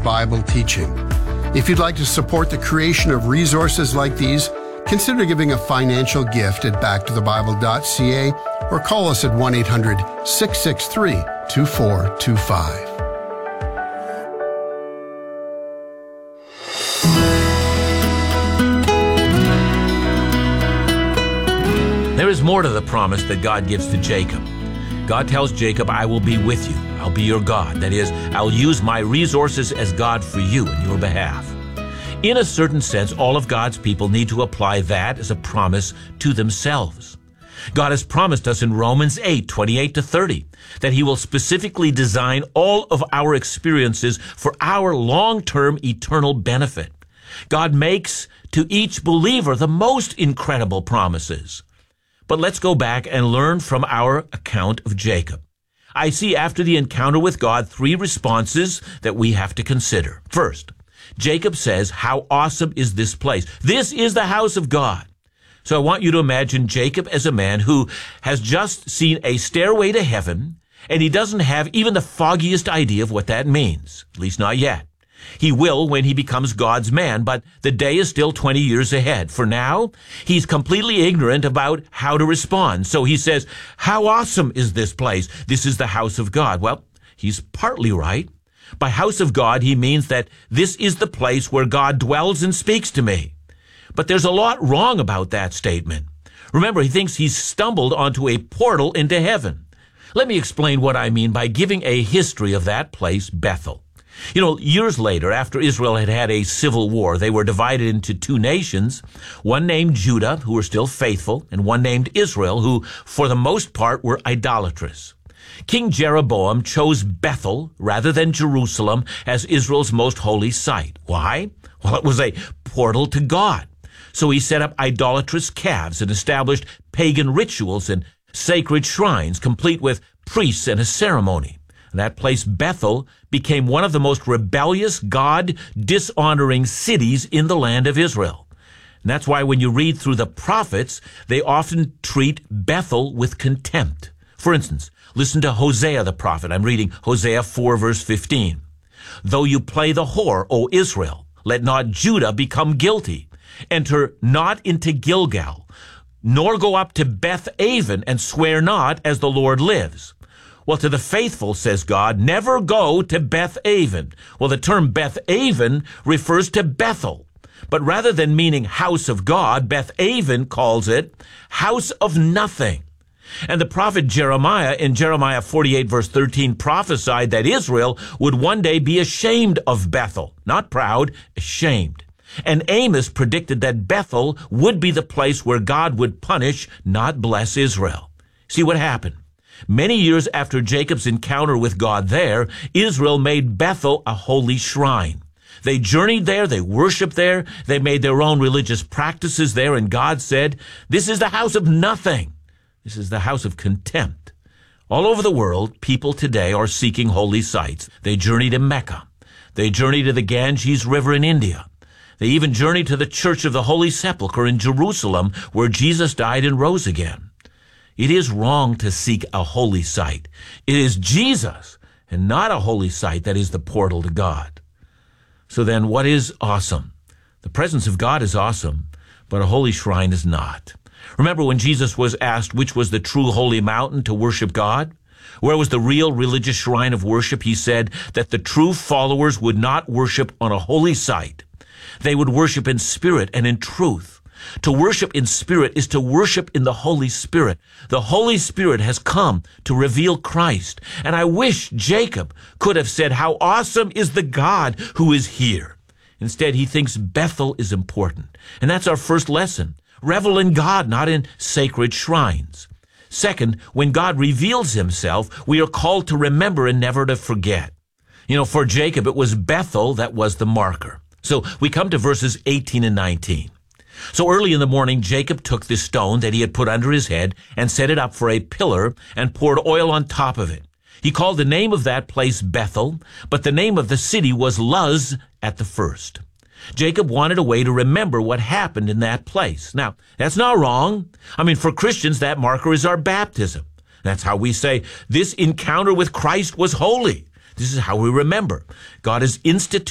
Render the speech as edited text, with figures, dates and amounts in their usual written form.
Bible teaching. If you'd like to support the creation of resources like these, consider giving a financial gift at backtothebible.ca or call us at 1-800-663-2425. There is more to the promise that God gives to Jacob. God tells Jacob, I will be with you. I'll be your God. That is, I'll use my resources as God for you in your behalf. In a certain sense, all of God's people need to apply that as a promise to themselves. God has promised us in Romans 8:28-30 that he will specifically design all of our experiences for our long-term eternal benefit. God makes to each believer the most incredible promises. But let's go back and learn from our account of Jacob. I see after the encounter with God 3 responses that we have to consider. First, Jacob says, how awesome is this place? This is the house of God. So I want you to imagine Jacob as a man who has just seen a stairway to heaven, and he doesn't have even the foggiest idea of what that means, at least not yet. He will when he becomes God's man, but the day is still 20 years ahead. For now, he's completely ignorant about how to respond. So he says, how awesome is this place? This is the house of God. Well, he's partly right. By house of God, he means that this is the place where God dwells and speaks to me. But there's a lot wrong about that statement. Remember, he thinks he's stumbled onto a portal into heaven. Let me explain what I mean by giving a history of that place, Bethel. Years later, after Israel had had a civil war, they were divided into 2 nations, one named Judah, who were still faithful, and one named Israel, who, for the most part, were idolatrous. King Jeroboam chose Bethel rather than Jerusalem as Israel's most holy site. Why? Well, it was a portal to God. So he set up idolatrous calves and established pagan rituals and sacred shrines, complete with priests and a ceremony. That place, Bethel, became one of the most rebellious, God-dishonoring cities in the land of Israel. And that's why when you read through the prophets, they often treat Bethel with contempt. For instance, listen to Hosea the prophet. I'm reading Hosea 4, verse 15. Though you play the whore, O Israel, let not Judah become guilty. Enter not into Gilgal, nor go up to Beth-aven, and swear not as the Lord lives. Well, to the faithful, says God, never go to Beth-aven. Well, the term Beth-aven refers to Bethel. But rather than meaning house of God, Beth-aven calls it house of nothing. And the prophet Jeremiah, in Jeremiah 48, verse 13, prophesied that Israel would one day be ashamed of Bethel. Not proud, ashamed. And Amos predicted that Bethel would be the place where God would punish, not bless Israel. See what happened? Many years after Jacob's encounter with God there, Israel made Bethel a holy shrine. They journeyed there, they worshiped there, they made their own religious practices there, and God said, this is the house of nothing. This is the house of contempt. All over the world, people today are seeking holy sites. They journey to Mecca. They journey to the Ganges River in India. They even journey to the Church of the Holy Sepulchre in Jerusalem, where Jesus died and rose again. It is wrong to seek a holy site. It is Jesus and not a holy site that is the portal to God. So then, what is awesome? The presence of God is awesome, but a holy shrine is not. Remember when Jesus was asked which was the true holy mountain to worship God? Where was the real religious shrine of worship? He said that the true followers would not worship on a holy site. They would worship in spirit and in truth. To worship in spirit is to worship in the Holy Spirit. The Holy Spirit has come to reveal Christ. And I wish Jacob could have said, how awesome is the God who is here. Instead, he thinks Bethel is important. And that's our first lesson. Revel in God, not in sacred shrines. Second, when God reveals himself, we are called to remember and never to forget. For Jacob, it was Bethel that was the marker. So we come to verses 18 and 19. So early in the morning, Jacob took this stone that he had put under his head and set it up for a pillar and poured oil on top of it. He called the name of that place Bethel, but the name of the city was Luz at the first. Jacob wanted a way to remember what happened in that place. Now, that's not wrong. For Christians, that marker is our baptism. That's how we say, this encounter with Christ was holy. This is how we remember. God has instituted